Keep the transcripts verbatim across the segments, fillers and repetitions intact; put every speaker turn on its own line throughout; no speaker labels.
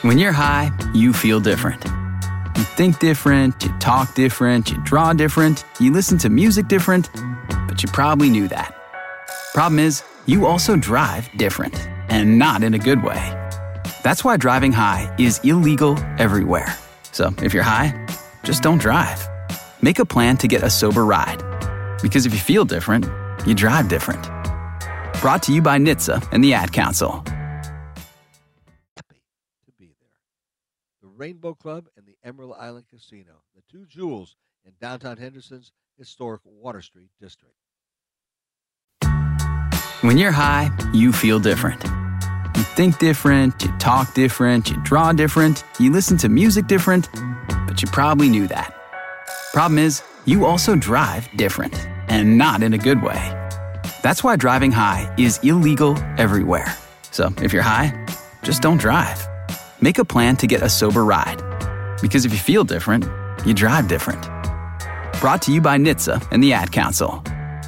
When you're high, you feel different. You think different, you talk different, you draw different, you listen to music different, but you probably knew that. Problem is, you also drive different, and not in a good way. That's why driving high is illegal everywhere. So if you're high, just don't drive. Make a plan to get a sober ride. Because if you feel different, you drive different. Brought to you by N H T S A and the Ad Council.
Rainbow Club and the Emerald Island Casino, the two jewels in downtown Henderson's historic Water Street district.
When you're high, you feel different. You think different, you talk different, you draw different, you listen to music different, but you probably knew that. Problem is, you also drive different, and not in a good way. That's why driving high is illegal everywhere. So if you're high, just don't drive. Make a plan to get a sober ride. Because if you feel different, you drive different. Brought to you by N H T S A and the Ad Council.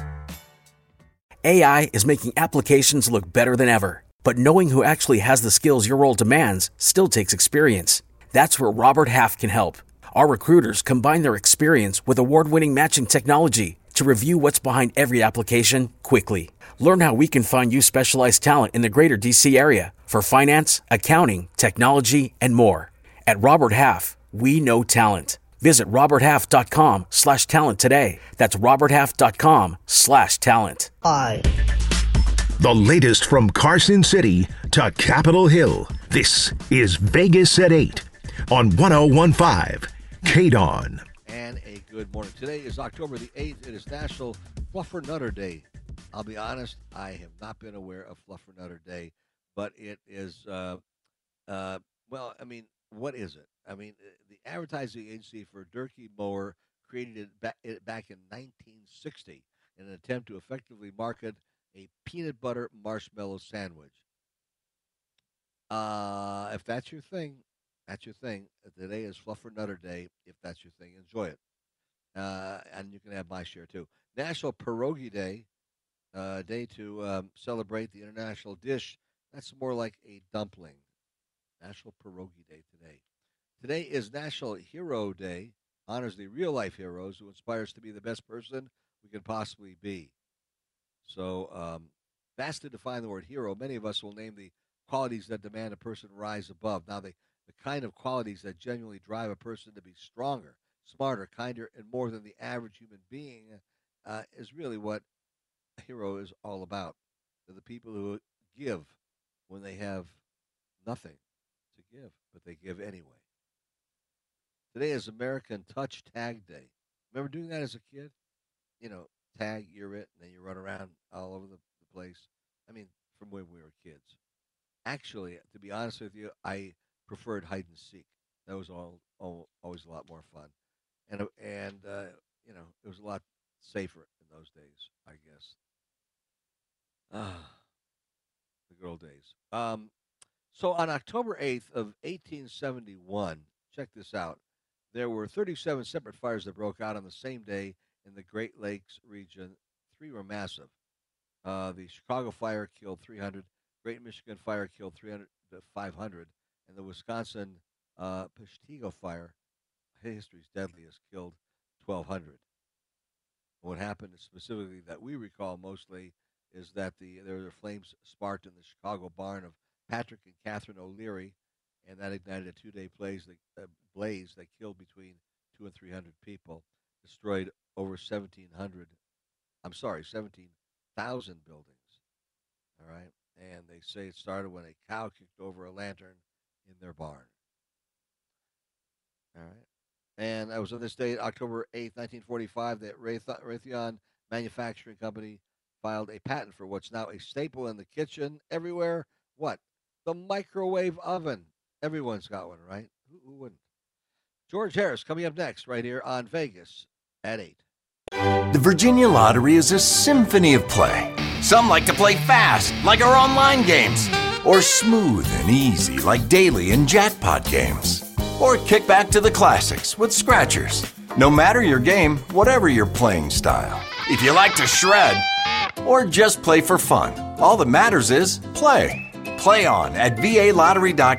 A I is making applications look better than ever. But knowing who actually has the skills your role demands still takes experience. That's where Robert Half can help. Our recruiters combine their experience with award-winning matching technology to review what's behind every application quickly. Learn how we can find you specialized talent in the greater D C area for finance, accounting, technology, and more. At Robert Half, we know talent. Visit roberthalf.com slash talent today. That's roberthalf.com slash talent.
Hi.
The latest from Carson City to Capitol Hill. This is Vegas at eight on one oh one point five K D O N.
And a good morning. Today is October the eighth. It is National Fluffernutter Day. I'll be honest, I have not been aware of Fluffernutter Day, but it is, uh, uh, well, I mean, what is it? I mean, the advertising agency for Durkee Mower created it back, it back in nineteen sixty in an attempt to effectively market a peanut butter marshmallow sandwich. Uh, if that's your thing, that's your thing. Today is Fluffernutter Day. If that's your thing, enjoy it. Uh, and you can have my share, too. National Pierogi Day. A uh, day to um, celebrate the international dish. That's more like a dumpling. National Pierogi Day today. Today is National Hero Day. Honors the real-life heroes who inspire us to be the best person we can possibly be. So, um, fast to define the word hero, many of us will name the qualities that demand a person rise above. Now, the, the kind of qualities that genuinely drive a person to be stronger, smarter, kinder, and more than the average human being uh, is really what a hero is all about. They're the people who give when they have nothing to give, but they give anyway. Today is American Touch Tag Day. Remember doing that as a kid? You know, tag, you're it, and then you run around all over the, the place. I mean, from when we were kids. Actually, to be honest with you, I preferred hide and seek. That was all, all always a lot more fun. And, and uh, you know, it was a lot safer in those days, I guess. Ah, the good old days. Um, so on October eighth of eighteen seventy-one, check this out, there were thirty-seven separate fires that broke out on the same day in the Great Lakes region. Three were massive. Uh, the Chicago fire killed three hundred, Great Michigan fire killed three hundred to five hundred, and the Wisconsin uh, Peshtigo fire, history's deadliest, killed twelve hundred. What happened specifically that we recall mostly is that the there were flames sparked in the Chicago barn of Patrick and Catherine O'Leary, and that ignited a two-day blaze that, uh, blaze that killed between two and three hundred people, destroyed over seventeen hundred. I'm sorry, seventeen thousand buildings. All right, and they say it started when a cow kicked over a lantern in their barn. All right. And that was on this date, October eighth, nineteen forty-five, that Rayth- Raytheon Manufacturing Company filed a patent for what's now a staple in the kitchen everywhere. What? The microwave oven. Everyone's got one, right? Who, who wouldn't? George Harris coming up next right here on Vegas at eight.
The Virginia Lottery is a symphony of play. Some like to play fast, like our online games, or smooth and easy, like daily and jackpot games. Or kick back to the classics with scratchers. No matter your game, whatever your playing style. If you like to shred, or just play for fun, all that matters is play. Play on at V A lottery dot com.